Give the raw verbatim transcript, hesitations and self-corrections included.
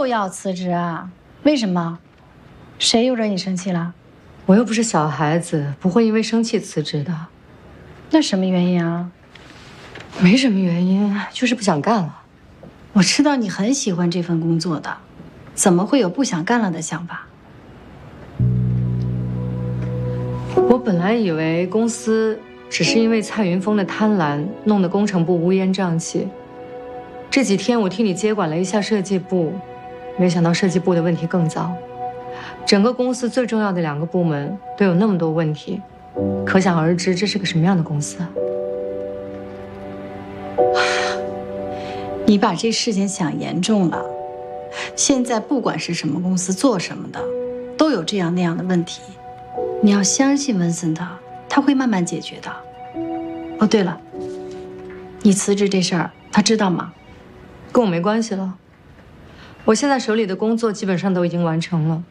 又要辞职啊？为什么？谁又惹你生气了？ 我又不是小孩子，不会因为生气辞职的。 那什么原因啊？ 没什么原因，就是不想干了。 我知道你很喜欢这份工作的，怎么会有不想干了的想法？ 我本来以为公司只是因为蔡云峰的贪婪，弄得工程部乌烟瘴气。这几天我替你接管了一下设计部，没想到设计部的问题更糟。整个公司最重要的两个部门都有那么多问题，可想而知这是个什么样的公司啊！ 你把这事情想严重了。现在不管是什么公司做什么的，都有这样那样的问题。你要相信文森特，他会慢慢解决的。哦，对了，你辞职这事儿他知道吗？ 跟我没关系了。我现在手里的工作基本上都已经完成了。